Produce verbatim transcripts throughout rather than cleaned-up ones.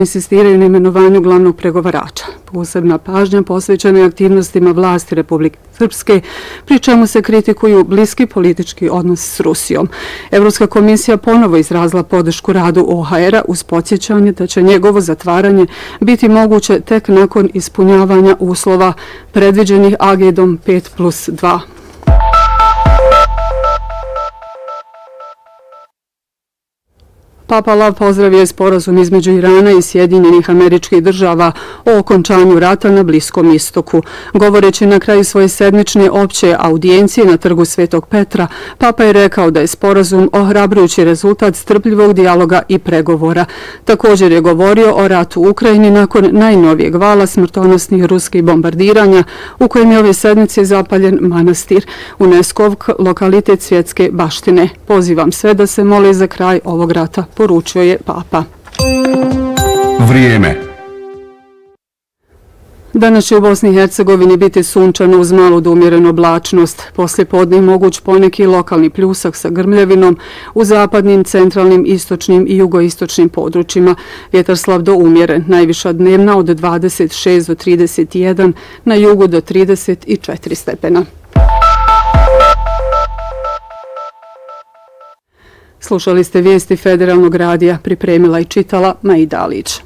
insistiraju na imenovanju glavnog pregovarača. Posebna pažnja posvećena je aktivnostima vlasti Republike Srpske, pri čemu se kritikuju bliski politički odnosi s Rusijom. Evropska komisija ponovo izrazila podršku radu O H R-a uz podsjećanje da će njegovo zatvaranje biti moguće tek nakon ispunjavanja uslova predviđenih agendom pet plus dva. Papa Lav pozdravio je sporazum između Irana i Sjedinjenih Američkih Država o okončanju rata na Bliskom istoku. Govoreći na kraju svoje sedmične opće audijencije na trgu Svetog Petra, Papa je rekao da je sporazum ohrabrujući rezultat strpljivog dijaloga i pregovora. Također je govorio o ratu u Ukrajini nakon najnovijeg vala smrtonosnih ruskih bombardiranja u kojem je ove sedmice zapaljen manastir, UNESCO-ov lokalitet svjetske baštine. Pozivam sve da se mole za kraj ovog rata, poručio je Papa. Vrijeme. Danas će u Bosni i Hercegovini biti sunčano uz malu do umjerenu oblačnost. Poslije podne je moguć poneki lokalni pljusak sa grmljavinom u zapadnim, centralnim, istočnim i jugoistočnim područjima. Vjetar slab do umjeren, najviša dnevna od dvadeset šest do trideset jedan, na jugu do trideset četiri stepena. Slušali ste vijesti Federalnog radija, pripremila i čitala Maida Alić.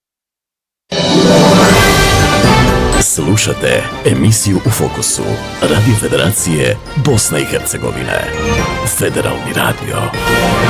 Slušate emisiju U fokusu Radio Federacije Bosne i Hercegovine. Federalni radio.